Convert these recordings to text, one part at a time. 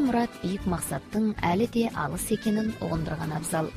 мурат бийик максаттын әлі де алыс экенин угундурган абзал.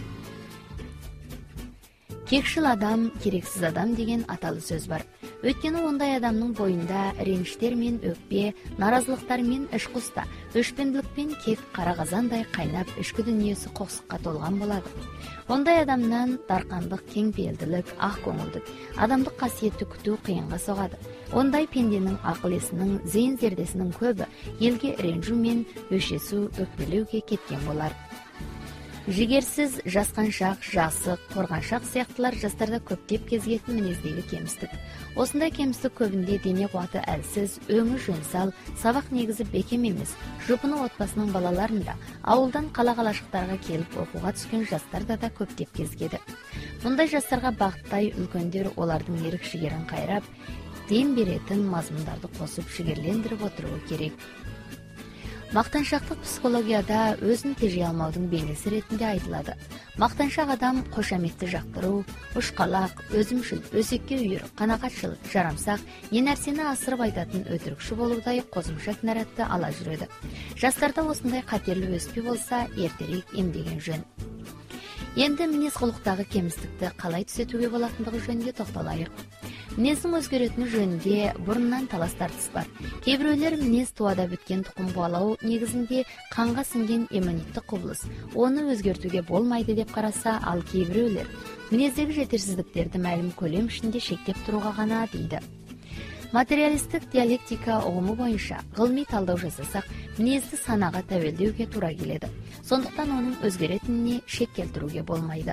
Кекшил адам, керексиз адам деген аталы сөз бар. Өткені ондай адамның бойында реніштер мен өкпе, наразылықтар мен ішқұста, өшпенділікпен кек қара қазандай қайнап ішкі дүниесі қоқсыққа толған болады. Ондай адамнан дарқандық, кеңпейілділік, ақ көңілдік, адамдық қасиетті күту қиынға соғады. Ондай пенденің ақыл-есінің, зейін зердесінің көбі елге ренжу мен өшесу, өкпелеуге кеткен болар. Жігерсіз, жасқаншақ, жасық, қорғаншақ сияқтылар жастарда көптеп кезгетін мінездегі кемістік. Осындай кемістік көбінде дене қуаты әлсіз, өңі жөнсал, сабақ негізі бекем емес, жұпыны отбасының балаларында, ауылдан қала-қалашықтарға келіп оқуға түскен жастарда да көптеп кезгеді. Мұндай жастарға бағыттай үлкендер олардың ерік жігерін қайрап, дем беретін мазмұндарды қосып жігерлендіріп отыруы керек. Мақтаншақтық психологияда өзін тежей алмаудың бейнесі ретінде айтылады. Мақтаншақ адам қошаметті жақтыру, ұшқалақ, өзімшіл, өсекке үйір, қанағатшыл, жарамсақ, не нәрсені асырып айтатын өтірікші болудай қосымша кінәратты ала жүреді. Жастарда осындай қатерлі өспе болса, ертерек емдеген жөн. Енді мінез құлықтағы кемістікті қалай түзетуге болатындығы жөнінде тоқталайық. Мінездің өзгеретіні жөнінде бұрыннан талас тартыс бар. Кейбіреулер мінез туада біткен тұқым қуалау негізінде қанға сіңген иммунитті құбылыс. Оны өзгертуге болмайды деп қараса, ал кейбіреулер мінездегі жетерсіздіктерді мәлім көлем ішінде шектеп тұруға ғана дейді. Материалистік диалектика ұғымы бойынша ғылыми талдау жасасақ, мінезді санаға тәуелдеуге тура келеді. Сондықтан оның өзгеретініне шек келтіруге болмайды.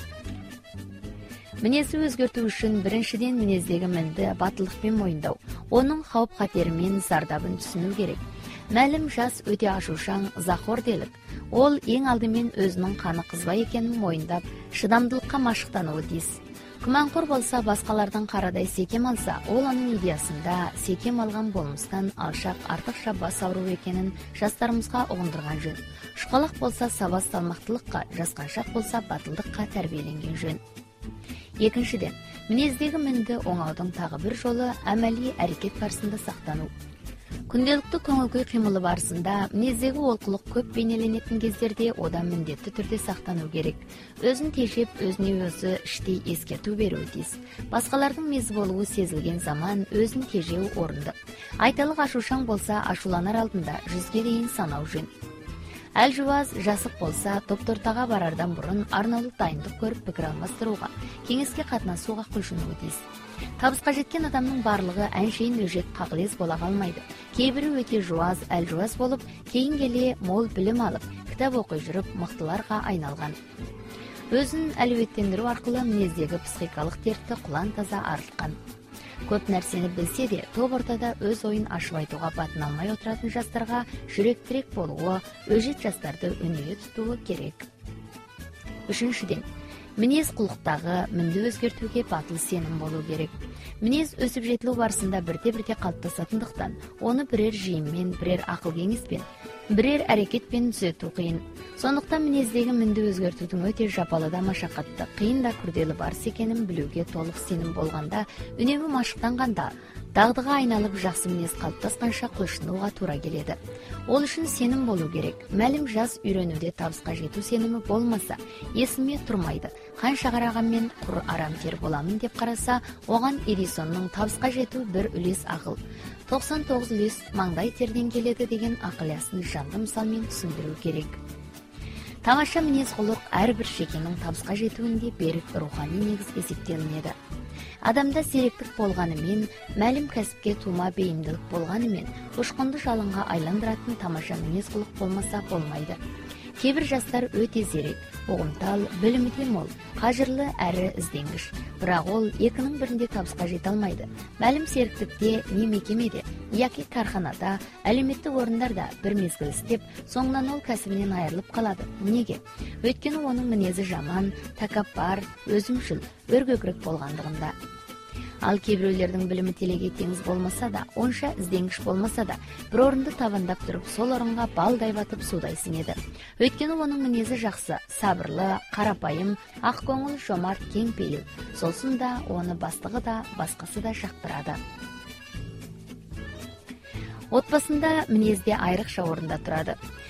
Мінезді өзгерту үшін біріншіден мінездегі мінді батылдықпен мойындау, оның қауіп қатерімен зардабын түсіну керек. Мәлім жас өте ашушаң, захор делік. Ол ең алдымен өзінің қаны қызба екенін мойындап, шыдамдылыққа машықтануы тиіс. Күмәнқор болса, басқалардан қарадай секем алса, ол оның идеясында секем алған болмыстан алшақ, артықша бас ауру екенін жастарымызға ұғындырған жөн. Шұқалақ болса, сабас салмақтылыққа, жасқаншақ болса, батылдыққа тәрбиеленген жөн. Екіншіден, мінездегі мінді оңаудың тағы бір жолы әмәли әрекет барысында сақтану. Күнделікті көңіл-күй қимылы барысында мінездегі олқылық көп бейнеленетін кездерде одан міндетті түрде сақтану керек. Өзін тежеп, өзіне өзі іштей ескерту беруі тиіс. Басқалардың мезі болуы сезілген заман өзін тежеу орынды. Айталық ашушаң болса, ашуланар алдында 100-ге дейін санау жөн. Әлжуаз, жасық болса, топ-тортаға барардан бұрын арнаулы дайындық көріп пікір алмастыруға, кеңеске қатынасуға құлшынуы тиіс. Табысқа жеткен адамның барлығы әншейін өжет қағылез бола қалмайды. Кейбірі өте жуаз, әлжуаз болып, кейін келе мол білім алып, кітап оқи жүріп, мықтыларға айналған. Өзін әлеуеттендіру арқылы мінездегі психикалық дертті құлан таза арылтқан. Көп нәрсені білсе де, топ ортада өз ойын ашып айтуға батын алмай отыратын жастарға жүректірек болуы, өжет жастарды үнемі тұтуы керек. Үшіншіден, мінез құлықтағы мінді өзгертуге батыл сенім болу керек. Мінез өсіп жетілу барысында бірте-бірте қалыптасатындықтан, оны бірер жиынмен, бірер ақыл кеңеспен, бірер әрекетпен түзету қиын. Сондықтан мінездегі мінді өзгертудің өте жапалы да машақатты, қиын да күрделі барыс екенін білуге толық сенім болғанда, үнемі машықтанғанда, дағдыға айналып жақсы мінез қалыптасқанша құлшынуға тура келеді. Ол үшін сенім болу керек. Мәлім жас үйренуде табысқа жету сенімі болмаса, есіме тұрмайды. Қанша қарағанмен құр арам тер боламын деп қараса, оған Эдисонның табысқа жету бір үлес ақыл, 99 үлес маңдай терден келеді деген ақылиясын жанды мысалмен түсіндіру керек. Тамаша мінез құлық әрбір жекенің табысқа жетуінде берік рухани негіз есептелінеді. Адамда зеректік болғанымен, мәлім кәсіпке тума бейімділік болғанымен, ұшқынды жалынға айландыратын тамаша мінез құлық болмаса болмайды. Кейбір жастар өте зерек, ұғымтал, білімі де мол, қажырлы әрі ізденгіш. Бірақ ол екінің бірінде табысқа жете алмайды. Мәлім серіктікте, не мекемеде, яки карханада, әлеуметтік орындарда бір мезгіл істеп, соңынан ол кәсібінен айырылып қалады. Неге? Өйткені оның мінезі жаман, тәкаппар, өзімшіл, өркөкірек болғандығында. Ал кейбіреулердің білімі телеге теңіз болмаса да, онша ізденгіш болмаса да, бір орынды табандап тұрып, сол орынға балдай батып судай сіңеді. Өйткені оның мінезі жақсы, сабырлы, қарапайым, ақ көңіл, жомарт, кең пейіл. Сосын да оны бастығы да, басқасы да жақтырады. Отбасында мінезде айрықша орында тұрады.